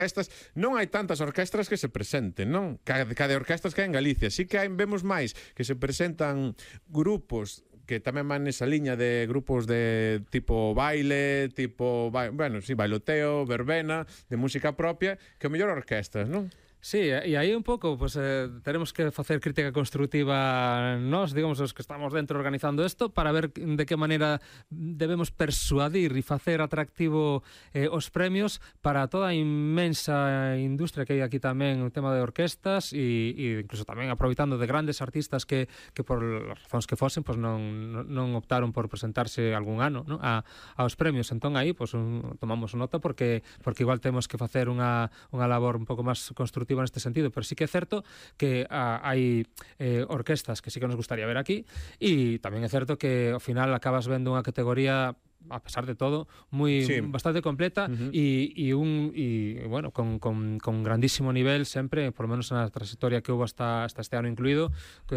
orquestras, non hai tantas orquestras que se presenten, non? Cada de orquestras que hai en Galicia. Sí que vemos máis que se presentan grupos que tamén van nesa liña de grupos de tipo baile, tipo, bueno, sí, bailoteo, verbena, de música propia, que o mellor orquestras, non? Sí, e aí un pouco pues, teremos que facer crítica constructiva nós, digamos, os que estamos dentro organizando isto, para ver de que maneira debemos persuadir e facer atractivo os premios para toda a inmensa industria que hai aquí tamén, o tema de orquestas e incluso tamén aproveitando de grandes artistas que por as razóns que fosen pues, non optaron por presentarse algún ano, ¿no? aos premios. Entón aí pues, tomamos nota porque igual temos que facer unha labor un pouco máis constructiva neste sentido, pero sí que é certo que hai orquestas que sí que nos gustaría ver aquí e tamén é certo que ao final acabas vendo unha categoría a pesar de todo, bastante completa e bueno, con grandísimo nivel sempre, por lo menos na trayectoria que hubo hasta este ano incluído,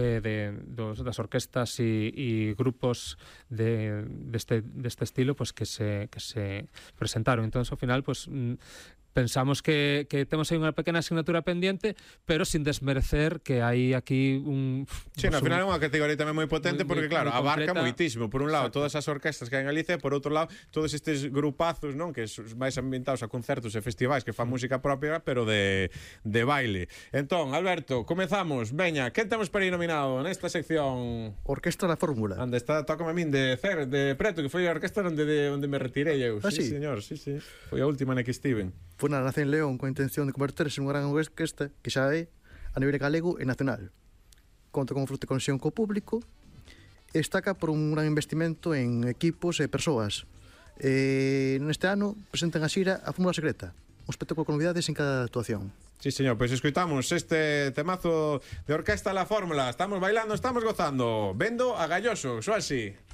das orquestas e grupos deste estilo pues, que se presentaron. Entón, ao final, pues pensamos que temos aí unha pequena asignatura pendiente, pero sin desmerecer que hai aquí un... Sí, no, ao final é unha categoría tamén moi potente porque, claro, abarca moitísimo. Por un lado, todas as orquestas que hai en Galicia, por outro lado, todos estes grupazos, non, que máis ambientados a concertos e festivais que fan música propia, pero de baile. Entón, Alberto, comezamos. Veña, quen temos para ir nominado nesta sección? Orquestra da Fórmula. Onde está, tócame a min de preto, que foi a orquestra onde me retirei eu. Sí, señor, sí. Foi a última na que estiven. Foi na nace en León coa intención de converterse en unha gran orquestra que xa é a nivel galego e nacional. Conta con forte conexión co público e destaca por un gran investimento en equipos e persoas. Neste ano presentan a xira A Fórmula Secreta, un espectáculo con novidades en cada actuación. Sí, señor, pois escoitamos este temazo de Orquesta La Fórmula. Estamos bailando, estamos gozando. Vendo a Galloso, só así.